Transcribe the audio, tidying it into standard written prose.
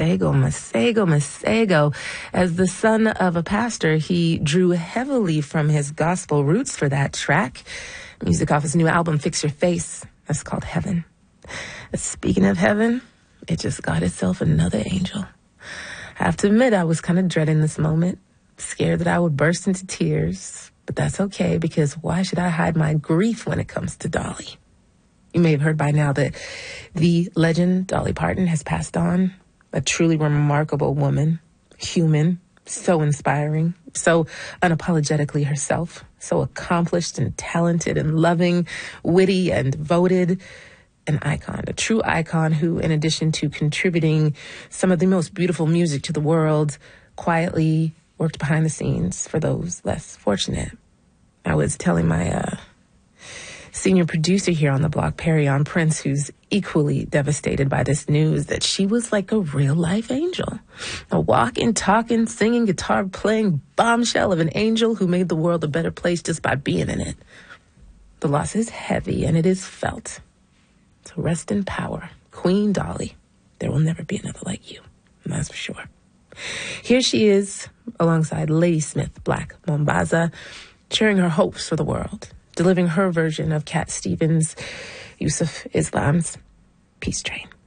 Masego. As the son of a pastor, he drew heavily from his gospel roots for that track. Music off his new album, Fix Your Face. That's called Heaven. Speaking of heaven, it just got itself another angel. I have to admit, I was kind of dreading this moment, scared that I would burst into tears. But that's okay, because why should I hide my grief when it comes to Dolly? You may have heard by now that the legend Dolly Parton has passed on. A truly remarkable woman, human, so inspiring, so unapologetically herself, so accomplished and talented and loving, witty and devoted. An icon, a true icon who, in addition to contributing some of the most beautiful music to the world, quietly worked behind the scenes for those less fortunate. I was telling my senior producer here on the block, Perry-On Prince, who's equally devastated by this news, that she was like a real-life angel. A walking, talking, singing, guitar playing bombshell of an angel who made the world a better place just by being in it. The loss is heavy, and it is felt. So rest in power, Queen Dolly. There will never be another like you, and that's for sure. Here she is, alongside Ladysmith Black Mambazo, sharing her hopes for the world, delivering her version of Cat Stevens, Yusuf Islam's Peace Train.